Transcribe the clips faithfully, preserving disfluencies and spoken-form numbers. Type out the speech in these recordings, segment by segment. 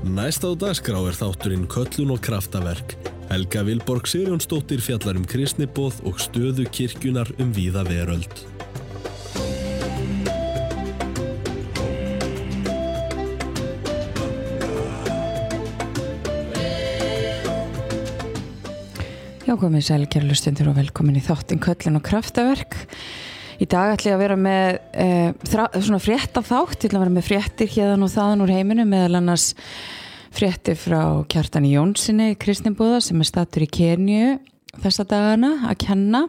Næst á dagskrá er þátturinn Köllun og kraftaverk. Helga Vilborg Sigurjónsdóttir fjallar um kristniboð og stöðu kirkjunnar um víða veröld. Já, komið sæl, kæru hlustendur og velkomin í þáttinn Köllun og kraftaverk. Í dag ætla ég að vera með e, þrá, svona frétta þátt, ég ætla að vera með fréttir hérðan og þaðan úr heiminum, meðal annars fréttir frá Kjartani Jónsssyni kristniboða sem er stattur í Keníu þessa dagana að kenna,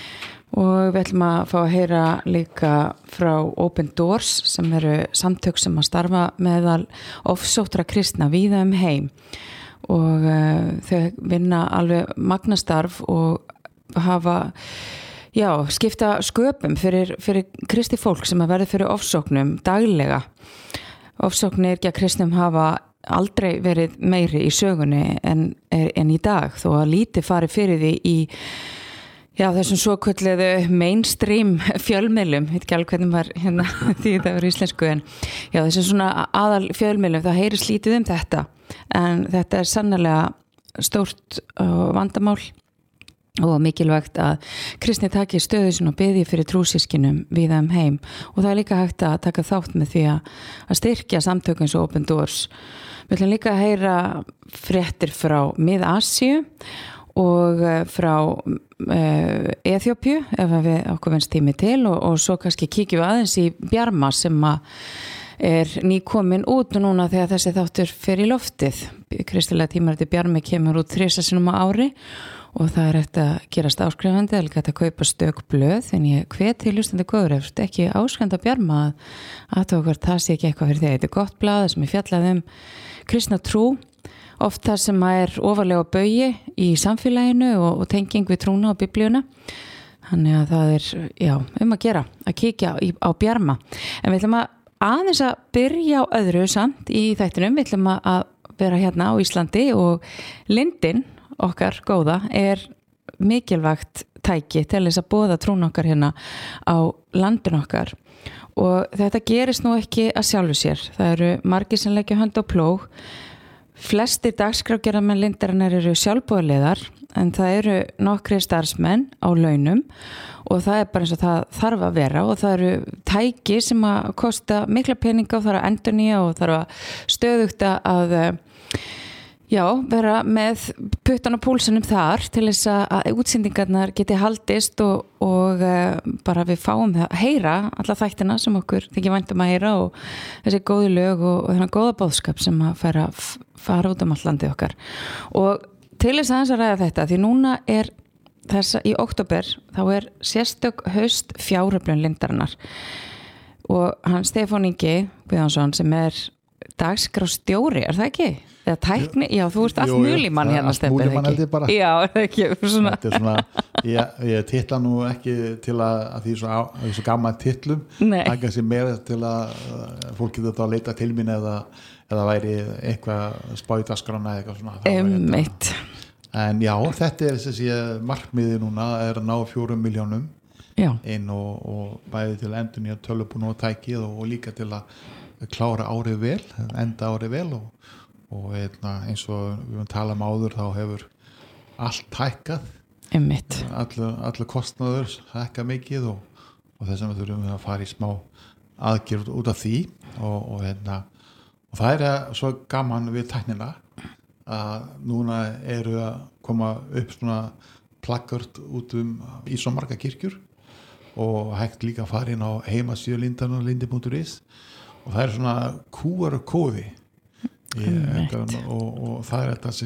og við ætlum að fá að heyra líka frá Open Doors sem eru samtök sem að starfa meðal ofsóttra kristna víða um heim, og uh, þau vinna alveg magnastarf og hafa já, skipta sköpum fyrir, fyrir kristi fólk sem að verða fyrir ofsóknum daglega. Ofsóknir gegn kristnum hafa aldrei verið meiri í sögunni en, en í dag, þó að lítið fari fyrir því í já, þessum svo kölluðu mainstream fjölmiðlum, ég veit ekki alveg hvernig var hérna því það var íslensku, en já, þessum svona aðal fjölmiðlum, það heyrist lítið um þetta, en þetta er sannarlega stórt uh, vandamál og mikilvægt að kristni taki stöðu sín og biðji fyrir trúsískinum víða um heim, og það er líka hægt að taka þátt með því að, að styrkja samtökum svo Open Doors. Við ætlum líka að heyra fréttir frá Mið-Asíu og frá uh, Eþíópíu ef við okkur venst tími til, og, og svo kannski kíkjum við aðeins í Bjarma sem að er nýkomin út núna þegar þessi þáttur fer í loftið. Kristilega tímariti Bjarmi kemur út þrisvar sinnum á ári og það er hægt að gerast áskrifandi eða hægt að kaupa stök blöð, en ég hvet til hlustandi góður ef þetta ekki áskrifandi að Bjarma að athuga hvort það sé ekki eitthvað fyrir þig. Þetta er gott blað sem ég fjallaði um kristna trú, oft það sem er ofarlega baugi í samfélaginu og, og tenging við trúna og biblíuna. Þannig að það er já, um að gera að kíkja í, á Bjarma. En við ætlum að aðeins að byrja á öðru samt í þættinum. Við ætlum að vera hérna á Íslandi og lindin okkar góða er mikilvægt tæki til þess að boða trún okkar hérna á landin okkar, og þetta gerist nú ekki að sjálfu sér. Það eru margir sem leggja hönd á plóg. Flestir dagskrágerðarmenn lindarinnar eru sjálfboðaliðar, en það eru nokkrir starfsmenn á launum og það er bara eins og það þarf að vera, og það eru tæki sem að kosta mikla peninga og þarf að endurnýja og þarf að stöðugt að já, vera með puttan á púlsunum þar til þess að útsendingarnar geti haldist og, og uh, bara við fáum það að heyra alla þættina sem okkur þykir vænt um að heyra, og þessi góðu lög og, og þennan góða boðskap sem að fara, fara út um all landið okkar. Og til þess aðeins að ræða þetta, því núna er þessa í október, þá er sérstök haust fjáröflun lindarinnar, og hann Stefán Ingi Guðjónsson sem er dagskrárstjóri, er það ekki? Eða tækni, já, þú ert allt múlimann hérna, Stefán, múlimann held ég bara. Já, ekki, svona. Þetta er svona, ég, ég titla nú ekki til að, að því svo, svo gammal titlum, það er kannski meira til að fólk getur þetta að leita til mín eða, eða væri eitthvað spáitaskrána eða eitthvað svona. Einmitt. En já, þetta er þessi markmiði núna, er að ná fjórum milljónum já. inn og, og bæði til að endurnýja tölvubúna og tækið og, og líka til að klára árið vel, enda árið vel, og og eins og við höfum talað um áður, þá hefur allt hækkað, allur, allur kostnaður hækkað mikið, og, og þess að við þurfum að fara í smá aðgerð út af því, og, og, hérna, og það er svo gaman við tæknina að núna eru að koma upp svona plakkart út um í svo marga kirkjur, og hægt líka að fara inn á heimasíðu lindan og lindi punktur is, og það er svona Q R kóði Ég, og, og það er þetta sem